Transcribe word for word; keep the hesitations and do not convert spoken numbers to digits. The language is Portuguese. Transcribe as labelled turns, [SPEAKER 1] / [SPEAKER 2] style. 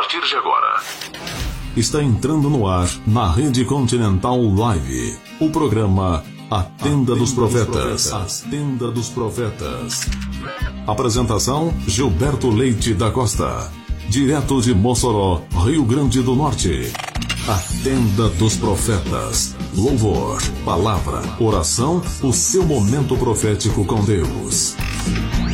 [SPEAKER 1] partir de agora.
[SPEAKER 2] Está entrando no ar, na Rede Continental Live, o programa A Tenda dos Profetas. A Tenda dos Profetas. Apresentação: Gilberto Leite da Costa. Direto de Mossoró, Rio Grande do Norte. A Tenda dos Profetas. Louvor, palavra, oração, o seu momento profético com Deus.